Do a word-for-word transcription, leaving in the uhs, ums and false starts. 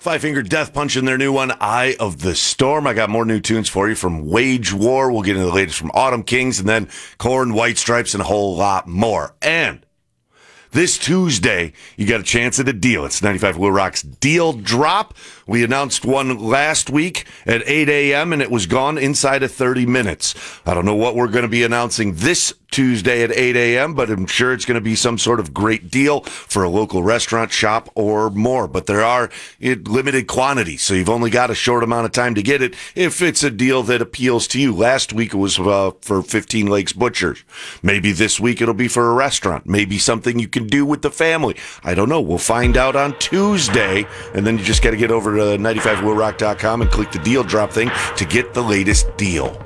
Five Finger Death Punch in their new one, Eye of the Storm. I got more new tunes for you from Wage War. We'll get into the latest from Autumn Kings, and then Korn, White Stripes, and a whole lot more. And this Tuesday, you got a chance at a deal. It's ninety-five Will Rock's Deal Drop. We announced one last week at eight a.m., and it was gone inside of thirty minutes. I don't know what we're going to be announcing this Tuesday at eight a.m., but I'm sure it's going to be some sort of great deal for a local restaurant, shop, or more. But there are it, limited quantities, so you've only got a short amount of time to get it if it's a deal that appeals to you. Last week it was uh, for fifteen Lakes Butchers. Maybe this week it'll be for a restaurant. Maybe something you can do with the family. I don't know. We'll find out on Tuesday, and then you just got to get over to ninety-five will rock dot com and click the deal drop thing to get the latest deal.